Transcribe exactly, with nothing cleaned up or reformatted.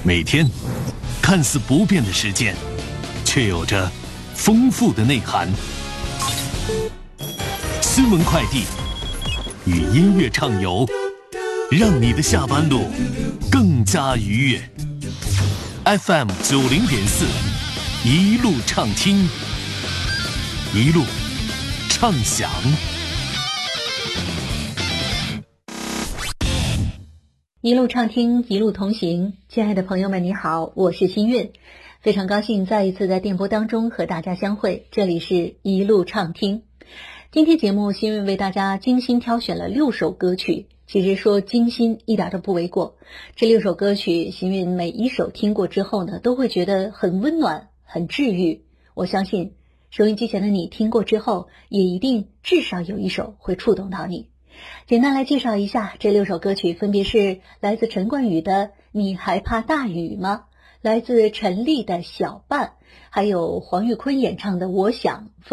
每天看似不变的时间，却有着丰富的内涵。新闻快递与音乐畅游，让你的下班路更加愉悦。F M 九零点四，一路畅听，一路畅享。 一路畅听，一路同行。亲爱的朋友们，你好，我是新韵，非常高兴再一次在电波当中和大家相会。这里是一路畅听。今天节目新韵为大家精心挑选了六首歌曲，其实说精心一点都不为过。这六首歌曲，新韵每一首听过之后呢，都会觉得很温暖，很治愈。我相信收音机前的你听过之后，也一定至少有一首会触动到你。简单来介绍一下，这六首歌曲分别是来自陈冠宇的《你还怕大雨吗》，来自陈粒的《小伴》，还有黄玉坤演唱的《我想》，